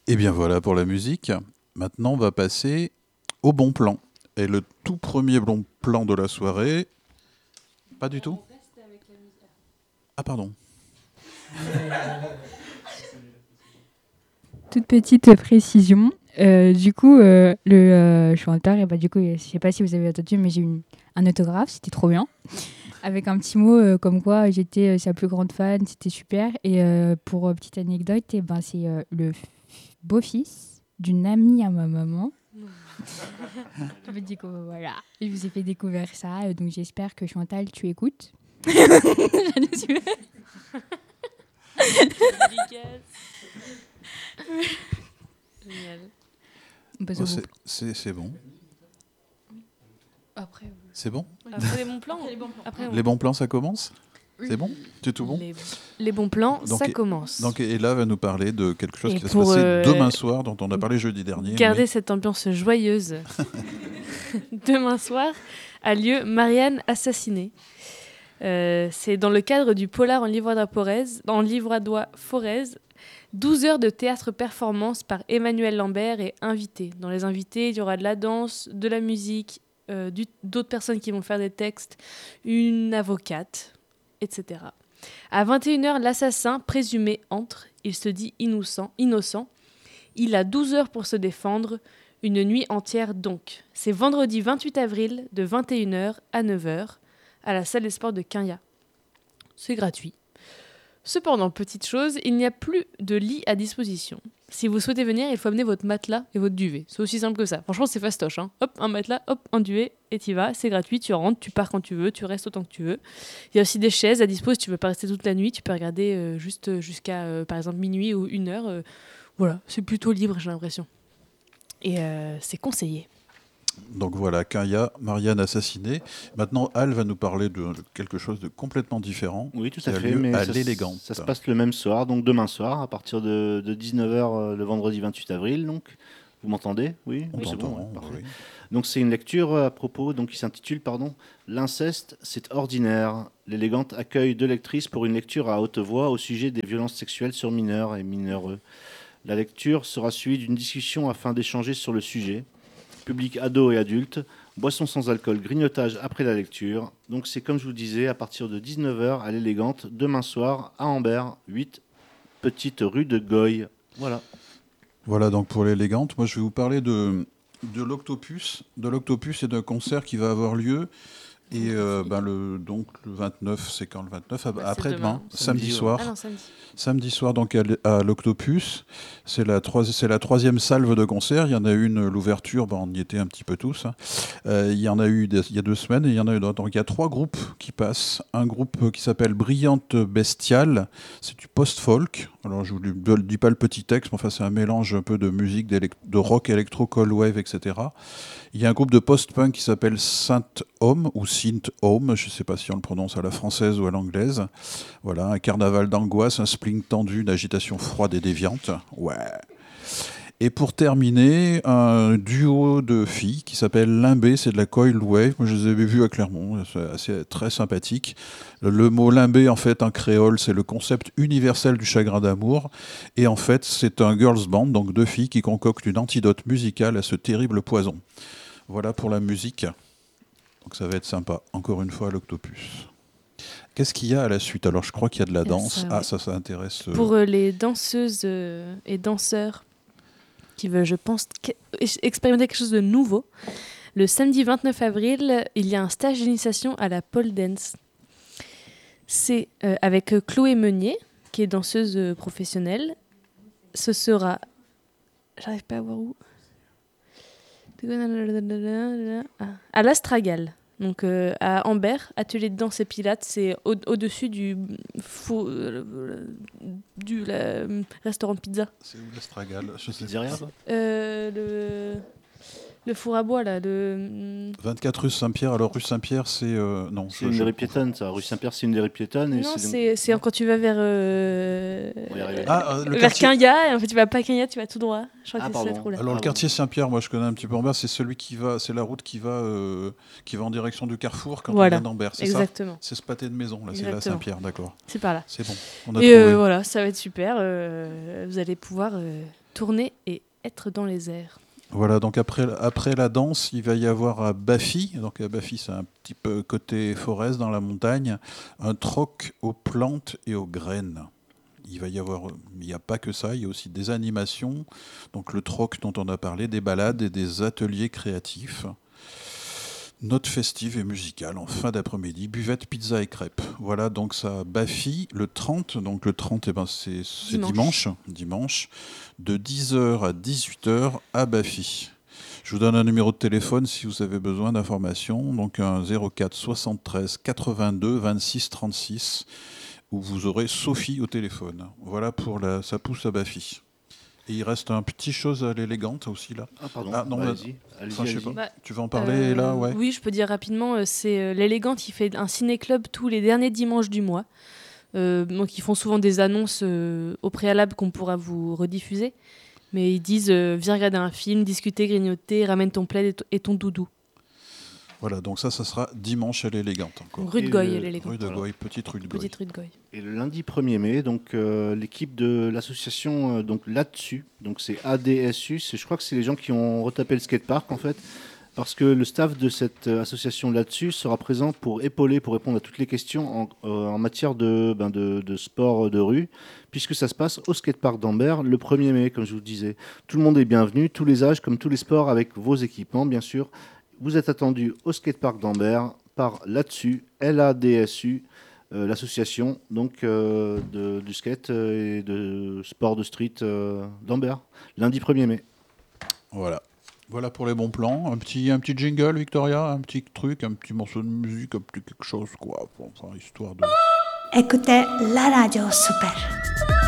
Et bien voilà pour la musique. Maintenant, on va passer au bon plan. Et le tout premier bon plan de la soirée... Pas du tout. Ah pardon. Toute petite précision. Du coup, le chanteur, et bah, du coup, je sais pas si vous avez entendu, mais j'ai eu un autographe, c'était trop bien. Avec un petit mot comme quoi j'étais sa plus grande fan, c'était super. Et pour petite anecdote, et ben, c'est le beau-fils d'une amie à ma maman. Je me dis que voilà, je vous ai fait découvrir ça, donc j'espère que Chantal, tu écoutes. Génial. On passe Oh, au bon plan. c'est bon. Après, C'est bon. Après les bons plans. Après, Les bons plans, ça commence. C'est bon. C'est tout bon. les bons plans, Donc, ça commence. Donc Ella va nous parler de quelque chose Et qui va se pour, passer demain soir, dont on a parlé jeudi dernier. Garder mais- cette ambiance joyeuse. Demain soir a lieu Marianne assassinée. C'est dans le cadre du polar en livradois Forez. 12 heures de théâtre-performance par Emmanuel Lambert et invités. Dans les invités, il y aura de la danse, de la musique, d'autres personnes qui vont faire des textes, une avocate, etc. À 21h, l'assassin présumé entre. Il se dit innocent. Il a 12 heures pour se défendre. Une nuit entière donc. C'est vendredi 28 avril de 21h à 9h à la salle des sports de Quinja. C'est gratuit. Cependant, petite chose, il n'y a plus de lit à disposition. Si vous souhaitez venir, il faut amener votre matelas et votre duvet. C'est aussi simple que ça. Franchement, c'est fastoche. Hein. Hop, un matelas, hop, un duvet, et t'y vas. C'est gratuit, tu rentres, tu pars quand tu veux, tu restes autant que tu veux. Il y a aussi des chaises à dispo si tu veux pas rester toute la nuit. Tu peux regarder juste jusqu'à, par exemple, minuit ou 1h. Voilà, c'est plutôt libre, j'ai l'impression. Et c'est conseillé. Donc voilà, Kaya, Marianne assassinée. Maintenant, Al va nous parler de quelque chose de complètement différent. Oui, tout qui à a fait, lieu mais à ça, l'Élégante. ça se passe le même soir, donc demain soir, à partir de 19h le vendredi 28 avril. Donc, vous m'entendez? Oui, On oui, c'est t'entend, bon, ouais, parfait. oui. Donc c'est une lecture à propos, donc qui s'intitule L'inceste, c'est ordinaire. L'Élégante accueille 2 lectrices pour une lecture à haute voix au sujet des violences sexuelles sur mineurs et mineureux. La lecture sera suivie d'une discussion afin d'échanger sur le sujet. Public ado et adulte, boissons sans alcool, grignotage après la lecture. Donc c'est comme je vous disais, à partir de 19h à l'Élégante, demain soir à Ambert, 8, petite rue de Goy. Voilà. Voilà donc pour l'Élégante. Moi, je vais vous parler de l'Octopus. De l'Octopus et d'un concert qui va avoir lieu. Et donc le 29, c'est quand le 29? Après-demain, demain. samedi Samedi, soir. Ah non, samedi. Samedi soir, donc à l'Octopus. C'est la troisième salve de concert. Il y en a une, l'ouverture, on y était un petit peu tous. Hein. Il y en a eu il y a 2 semaines et il y en a eu d'autres. Donc il y a 3 groupes qui passent. Un groupe qui s'appelle Brillante Bestiale. C'est du post-folk. Alors je ne vous dis pas le petit texte, mais enfin c'est un mélange un peu de musique, de rock, électro, cold wave, etc. Il y a un groupe de post-punk qui s'appelle Saint Home ou Synth Home, je ne sais pas si on le prononce à la française ou à l'anglaise. Voilà, un carnaval d'angoisse, un spleen tendu, une agitation froide et déviante. Ouais. Et pour terminer, un duo de filles qui s'appelle Limbé, c'est de la coil wave. Moi, je les avais vues à Clermont, c'est très sympathique. Le mot limbé, en fait, en créole, c'est le concept universel du chagrin d'amour. Et en fait, c'est un girls band, donc 2 filles qui concoctent une antidote musicale à ce terrible poison. Voilà pour la musique. Donc ça va être sympa. Encore une fois, l'Octopus. Qu'est-ce qu'il y a à la suite? Alors, je crois qu'il y a de la Il y a danse. ça, ouais. Ça intéresse. Pour les danseuses et danseurs qui veulent, je pense, expérimenter quelque chose de nouveau, le samedi 29 avril, il y a un stage d'initiation à la pole dance. C'est avec Chloé Meunier, qui est danseuse professionnelle. Ce sera... J'arrive pas à voir où. À l'Astragale. Donc à Ambert, atelier de danse et pilates, c'est au-dessus du restaurant de pizza. C'est où l'Astragale? Je sais Ça te dit rien, ça Le four à bois, là. Le... 24 rue Saint-Pierre. Alors, rue Saint-Pierre, c'est... non, C'est une rue piétonne, ça. Rue Saint-Pierre, c'est une rue piétonne. Et Non, c'est c'est quand tu vas vers... On va y arriver. le vers quartier... Quinja, et en fait tu vas pas à Quinja, tu vas tout droit. Je crois Ah, que c'est cette pardon. roue-là. Alors, le Ah, quartier Saint-Pierre, moi, je connais un petit peu Ambert. C'est celui qui va... C'est la route qui va en direction du Carrefour quand Voilà. on vient d'Ambert, c'est ça? Exactement. C'est ce pâté de maison, là. C'est là, Exactement. Saint-Pierre, d'accord. C'est par là. C'est bon, on a Et trouvé. voilà, ça va être super. Vous allez pouvoir tourner et être dans les airs. Voilà, donc après la danse, il va y avoir à Baffy. Donc à Baffy, c'est un petit peu côté forêt dans la montagne, un troc aux plantes et aux graines. Il n'y a pas que ça, il y a aussi des animations, donc le troc dont on a parlé, des balades et des ateliers créatifs. Note festive et musicale en fin d'après-midi, buvette, pizza et crêpes. Voilà, donc ça Baffy le 30. Donc le 30, c'est dimanche, de 10h à 18h à Baffy. Je vous donne un numéro de téléphone si vous avez besoin d'informations. Donc un 04 73 82 26 36, où vous aurez Sophie au téléphone. Voilà pour ça pousse à Baffy. Et il reste un petit chose à l'élégante aussi là. Ah pardon, non, allez-y. Enfin, je sais pas. Bah, tu vas en parler là, ouais. Oui, je peux dire rapidement, c'est l'Élégante, il fait un ciné-club tous les derniers dimanches du mois. Donc ils font souvent des annonces au préalable qu'on pourra vous rediffuser. Mais ils disent, viens regarder un film, discuter, grignoter, ramène ton plaid et ton doudou. Voilà, donc ça sera dimanche à l'élégante encore. Rue de Goy, l'Élégante. Rue de Goy, petite rue de Goy. Petite rue de Goy. Et le lundi 1er mai, donc l'équipe de l'association donc là-dessus, donc c'est ADSU, je crois que c'est les gens qui ont retapé le skatepark en fait, parce que le staff de cette association là-dessus sera présent pour épauler, pour répondre à toutes les questions en matière de sport de rue, puisque ça se passe au skatepark d'Ambert le 1er mai, comme je vous le disais. Tout le monde est bienvenu, tous les âges, comme tous les sports, avec vos équipements bien sûr. Vous êtes attendus au skatepark d'Ambert par là-dessus, LADSU, l'association donc du skate et de sport de street d'Ambert, lundi 1er mai. Voilà pour les bons plans. Un petit jingle, Victoria, un petit truc, un petit morceau de musique, un petit quelque chose, quoi. Enfin, histoire de... Écoutez la radio super.